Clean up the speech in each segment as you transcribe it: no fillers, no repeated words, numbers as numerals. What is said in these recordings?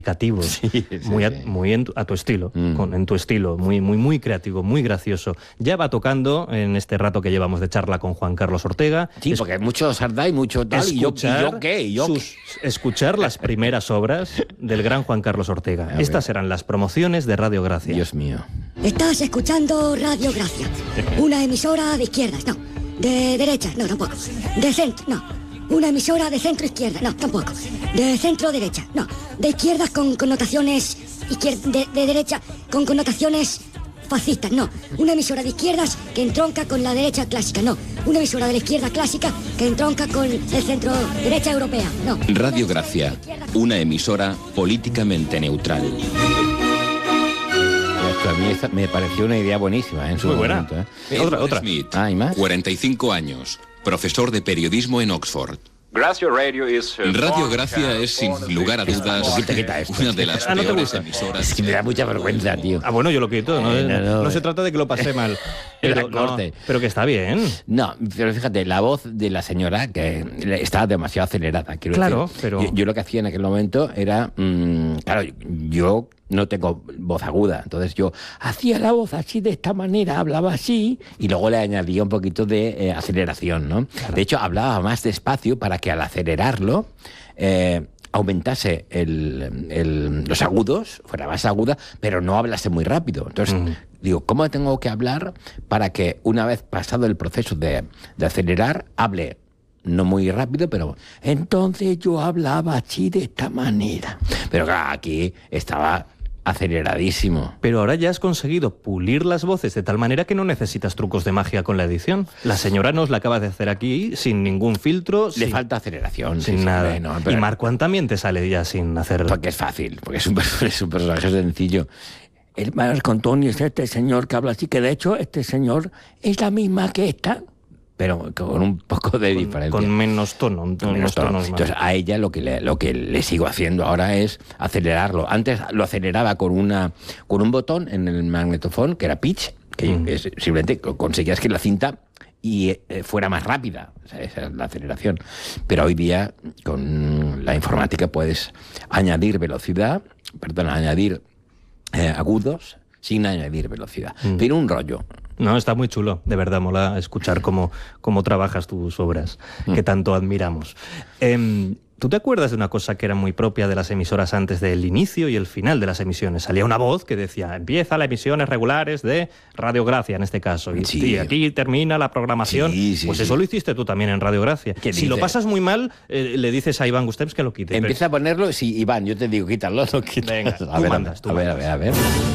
Sí, muy a tu estilo, en tu estilo, muy creativo, muy gracioso. Ya va tocando en este rato que llevamos de charla con Juan Carlos Ortega. Sí, porque mucho Sardá y mucho tal, escuchar las primeras obras del gran Juan Carlos Ortega. Estas eran las promociones de Radio Gracia. Dios mío. Estás escuchando Radio Gracia, una emisora de izquierdas, no. De derechas, no, tampoco. De centro, no. Una emisora de centro-izquierda, no, tampoco. De centro-derecha, no. De izquierdas con connotaciones... de derecha con connotaciones fascistas, no. Una emisora de izquierdas que entronca con la derecha clásica, no. Una emisora de la izquierda clásica que entronca con el centro-derecha europea, no. Radio Gracia, una emisora políticamente neutral. A mí me pareció una idea buenísima en su momento. Otra. Smith, ¿y más? 45 años, profesor de periodismo en Oxford. Radio Gracia es, sin lugar a dudas, una de las peores emisoras. Es que me da mucha vergüenza, tío. Bueno, yo lo quito. No se trata de que lo pase mal. Pero que está bien. No, pero fíjate, la voz de la señora que estaba demasiado acelerada. Claro, decir. pero... Yo lo que hacía en aquel momento era... claro, yo no tengo voz aguda, entonces yo hacía la voz así, de esta manera, hablaba así, y luego le añadía un poquito de aceleración, ¿no? Claro. De hecho, hablaba más despacio para que al acelerarlo aumentase los agudos, fuera más aguda, pero no hablase muy rápido. Entonces, digo, ¿cómo tengo que hablar para que una vez pasado el proceso de acelerar, hable no muy rápido, pero entonces yo hablaba así, de esta manera? Pero claro, aquí estaba aceleradísimo. Pero ahora ya has conseguido pulir las voces de tal manera que no necesitas trucos de magia con la edición. La señora nos la acaba de hacer aquí sin ningún filtro. Le falta aceleración. Sin nada. No, pero... Y Marco también te sale ya sin hacer... Porque es fácil, porque es un personaje sencillo. El Marco Antonio es este señor que habla así, que de hecho este señor es la misma que esta, pero con un poco de diferencia. Con menos tono. Entonces, a ella lo que le sigo haciendo ahora es acelerarlo. Antes lo aceleraba con un botón en el magnetofón, que era pitch, que simplemente conseguías que la cinta fuera más rápida. O sea, esa es la aceleración. Pero hoy día, con la informática, puedes añadir agudos sin añadir velocidad. Tiene un rollo. No, está muy chulo, de verdad, mola escuchar cómo trabajas tus obras, que tanto admiramos. ¿Tú te acuerdas de una cosa que era muy propia de las emisoras antes del inicio y el final de las emisiones? Salía una voz que decía, empieza las emisiones regulares de Radio Gracia, en este caso, y aquí termina la programación. Eso lo hiciste tú también en Radio Gracia. Si lo pasas muy mal, le dices a Iván Gustems que lo quite. Empieza a ponerlo, sí, Iván, yo te digo, quítalo, lo quitas. Venga, tú mandas. A ver.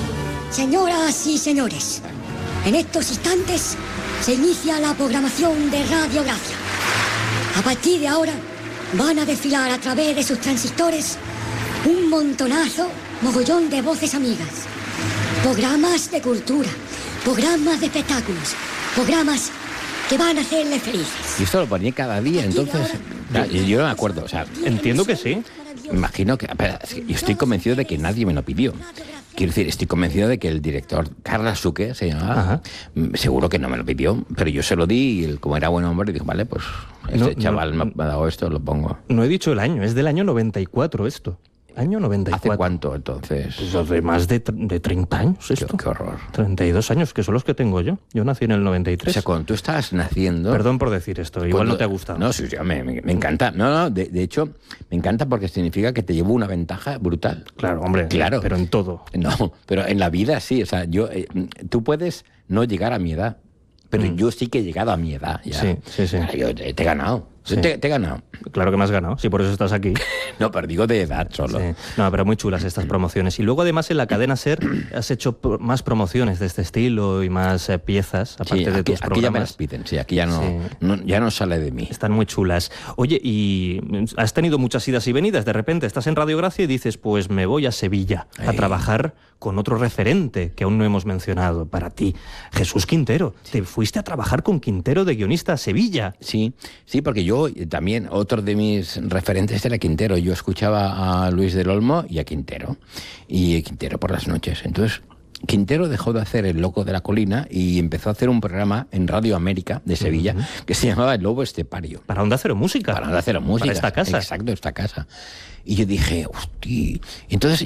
Señoras y señores, en estos instantes se inicia la programación de Radio Gracia. A partir de ahora van a desfilar a través de sus transistores un mogollón de voces amigas. Programas de cultura, programas de espectáculos, programas que van a hacerles felices. Y esto lo ponía cada día, entonces... Yo no me acuerdo, o sea... Entiendo que sí. Imagino que... yo estoy convencido de que nadie me lo pidió. Quiero decir, estoy convencido de que el director, Carlos Suque, se llamaba, seguro que no me lo pidió, pero yo se lo di y él, como era buen hombre, dijo, vale, pues chaval me ha dado esto, lo pongo. No he dicho el año, es del año 94 esto. Año 94. ¿Hace cuánto, entonces? Pues hace más de 30 años esto. Qué horror. 32 años, que son los que tengo yo. Yo nací en el 93. O sea, cuando tú estabas naciendo... Perdón por decir esto, igual no te ha gustado. No, sí, me encanta. No, de hecho, me encanta porque significa que te llevo una ventaja brutal. Claro, hombre, claro. Pero en todo. No, pero en la vida sí. O sea, tú puedes no llegar a mi edad, pero yo sí que he llegado a mi edad. Ya. Sí. Yo te he ganado. Sí. Te he ganado. Claro que me has ganado, sí, por eso estás aquí. No, pero digo de edad solo. Sí. No, pero muy chulas estas promociones. Y luego además en la cadena SER has hecho más promociones de este estilo y más piezas, aparte de tus programas. Aquí ya me las piden, sí, aquí ya no sale de mí. Están muy chulas. Oye, y has tenido muchas idas y venidas. De repente estás en Radio Gracia y dices, pues me voy a Sevilla a trabajar con otro referente que aún no hemos mencionado para ti, Jesús Quintero. Te fuiste a trabajar con Quintero de guionista a Sevilla. Sí, porque yo también, otro de mis referentes era Quintero. Yo escuchaba a Luis del Olmo y a Quintero. Y Quintero por las noches. Entonces, Quintero dejó de hacer El Loco de la Colina y empezó a hacer un programa en Radio América de Sevilla que se llamaba El Lobo Estepario. Para Onda Cero Música. Para Onda Cero Música. Para esta casa. Exacto, esta casa. Y yo dije, hostia. Entonces